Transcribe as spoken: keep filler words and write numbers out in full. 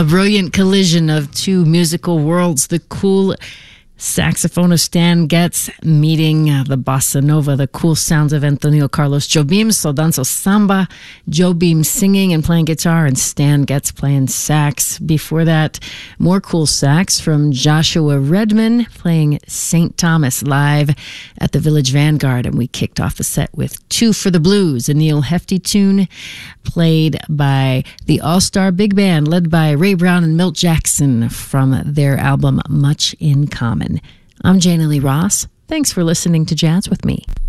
A brilliant collision of two musical worlds. The cool saxophonist Stan Getz meeting uh, the bossa nova, the cool sounds of Antonio Carlos Jobim, So Danzo Samba, Jobim singing and playing guitar, and Stan Getz playing sax. Before that, more cool sax from Joshua Redman playing Saint Thomas live at the Village Vanguard. And we kicked off the set with Two for the Blues, a Neil Hefti tune played by the All-Star Big Band led by Ray Brown and Milt Jackson from their album Much in Common. I'm Jana Lee Ross. Thanks for listening to Jazz with Me.